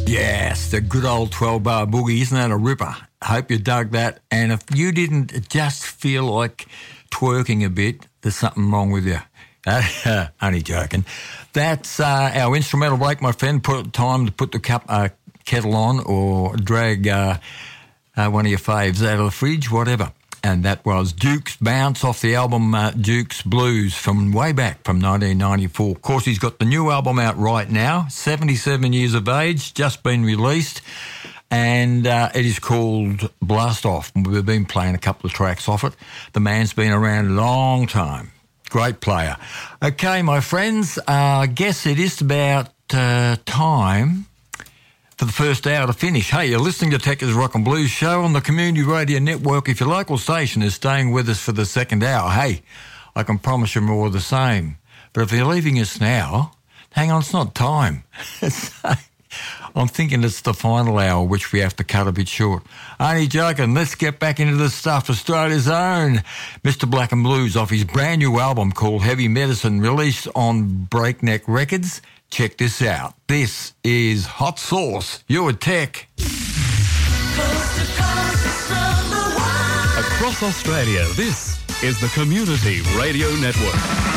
Yes, the good old 12-bar boogie. Isn't that a ripper? Hope you dug that. And if you didn't just feel like twerking a bit, there's something wrong with you. Only joking. That's our instrumental break, my friend. Time to put the kettle on or drag one of your faves out of the fridge, whatever. And that was Duke's Bounce off the album Duke's Blues from way back from 1994. Of course, he's got the new album out right now, 77 years of age, just been released, and it is called Blast Off. We've been playing a couple of tracks off it. The man's been around a long time. Great player. Okay, my friends, I guess it is about time for the first hour to finish. Hey, you're listening to Tech's Rock and Blues Show on the Community Radio Network. If your local station is staying with us for the second hour, hey, I can promise you more of the same. But if you're leaving us now, hang on, it's not time. I'm thinking it's the final hour, which we have to cut a bit short. Only joking. Let's get back into the stuff. Australia's own Mr. Black and Blues off his brand new album called Heavy Medicine, released on Breakneck Records. Check this out. This is Hot Sauce. You're a Tech. Coast to coast, number one. Across Australia, this is the Community Radio Network.